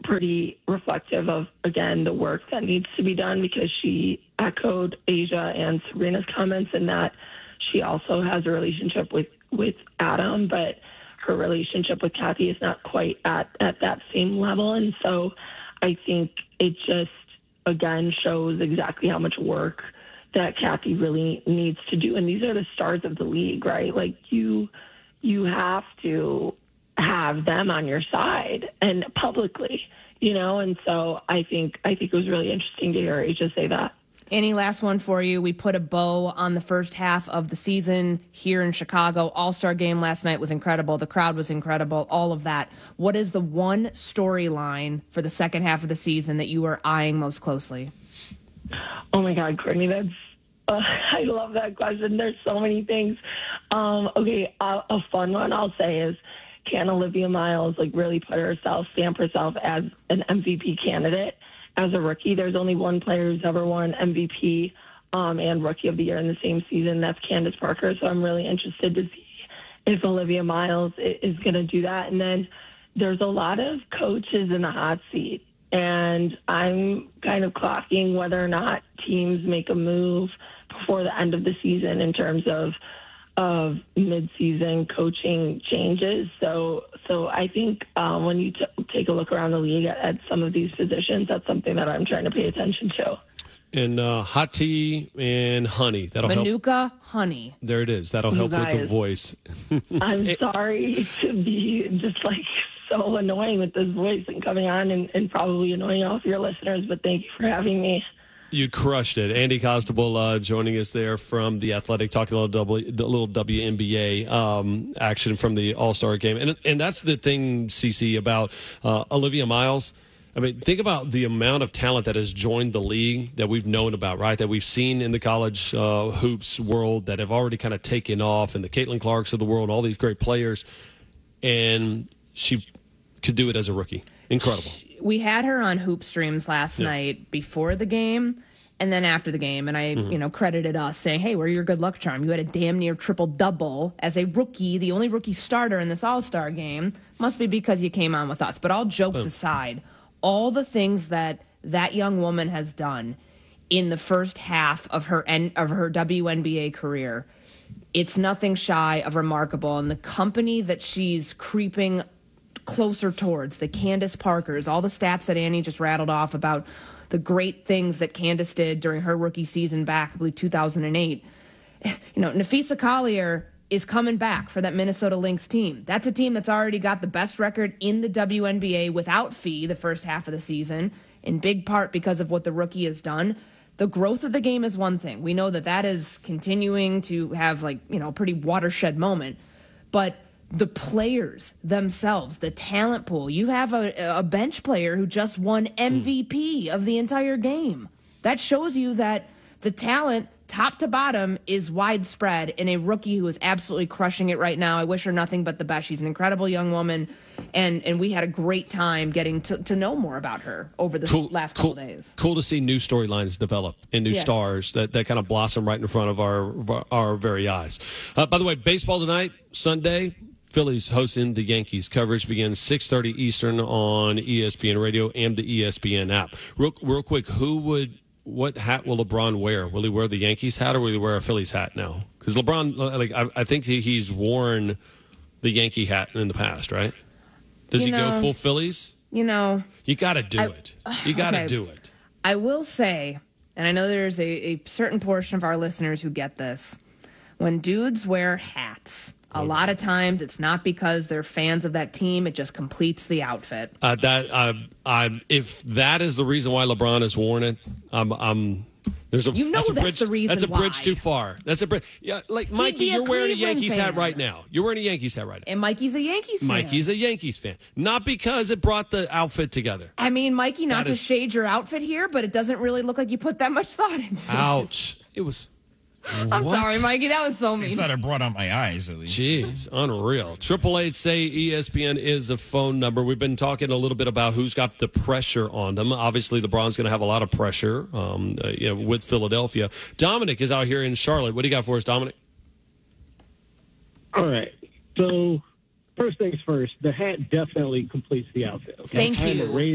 pretty reflective of, again, the work that needs to be done, because she echoed Asia and Sabrina's comments in that she also has a relationship with Adam, but her relationship with Kathy is not quite at that same level. And so I think it just, again, shows exactly how much work that Kathy really needs to do. And these are the stars of the league, right? Like, you have to have them on your side and publicly, and so I think it was really interesting to hear Asia say that. Any last one for you? We put a bow on the first half of the season here in Chicago. All-Star game last night was incredible. The crowd was incredible, all of that. What is the one storyline for the second half of the season that you are eyeing most closely? Oh, my God, Courtney, I love that question. There's so many things. Okay, a fun one I'll say is, can Olivia Miles really stamp herself as an MVP candidate as a rookie? There's only one player who's ever won MVP and Rookie of the Year in the same season. That's Candace Parker. So I'm really interested to see if Olivia Miles is going to do that. And then there's a lot of coaches in the hot seat, and I'm kind of clocking whether or not teams make a move before the end of the season in terms of mid-season coaching changes. So I think when you take a look around the league at some of these positions, that's something that I'm trying to pay attention to. And hot tea and honey. That'll help. Manuka honey. There it is. That'll help with the voice. I'm sorry to be just so annoying with this voice and coming on and probably annoying all of your listeners, but thank you for having me. You crushed it. Andy Costabile joining us there from The Athletic, talking a little WNBA action from the All-Star game. And that's the thing, CC, about Olivia Miles. I mean, think about the amount of talent that has joined the league that we've known about, right, that we've seen in the college hoops world that have already kind of taken off, and the Caitlin Clarks of the world, all these great players. And she could do it as a rookie. Incredible. We had her on Hoop Streams last night before the game and then after the game, and I credited us saying, hey, we're your good luck charm. You had a damn near triple-double as a rookie, the only rookie starter in this All-Star game. Must be because you came on with us. But all jokes aside, all the things that young woman has done in the first half of her WNBA career, it's nothing shy of remarkable. And the company that she's creeping closer towards, the Candace Parkers, all the stats that Annie just rattled off about the great things that Candace did during her rookie season back, I believe 2008. Napheesa Collier is coming back for that Minnesota Lynx team. That's a team that's already got the best record in the WNBA without Fee the first half of the season, in big part because of what the rookie has done. The growth of the game is one thing. We know that is continuing to have a pretty watershed moment, but the players themselves, the talent pool. You have a bench player who just won MVP of the entire game. That shows you that the talent, top to bottom, is widespread in a rookie who is absolutely crushing it right now. I wish her nothing but the best. She's an incredible young woman, and we had a great time getting to know more about her over the last couple days. Cool to see new storylines develop and new stars that kind of blossom right in front of our very eyes. By the way, baseball tonight, Sunday. Phillies hosting the Yankees. Coverage begins 6:30 Eastern on ESPN Radio and the ESPN app. Real quick, what hat will LeBron wear? Will he wear the Yankees hat or will he wear a Phillies hat now? Because LeBron, I think he's worn the Yankee hat in the past, right? Does he go full Phillies? You got to do it. You got to do it. I will say, and I know there's a certain portion of our listeners who get this, when dudes wear hats, a lot of times it's not because they're fans of that team. It just completes the outfit. If that is the reason why LeBron has worn it, there's a that's the reason. That's a bridge why. too far. That's a bridge. Yeah, like Mikey, you're wearing a Yankees hat right now. You're wearing a Yankees hat right now. And Mikey's a Yankees fan. Mikey's a Yankees fan. Not because it brought the outfit together. I mean, Mikey, not to shade your outfit here, but it doesn't really look like you put that much thought into it. Ouch. It was... I'm sorry, Mikey. That was so mean. I thought it brought out my eyes, at least. Jeez, unreal. 888-SAY ESPN is the phone number. We've been talking a little bit about who's got the pressure on them. Obviously, LeBron's going to have a lot of pressure with Philadelphia. Dominic is out here in Charlotte. What do you got for us, Dominic? All right. So, first things first, the hat definitely completes the outfit. Okay? Thank you.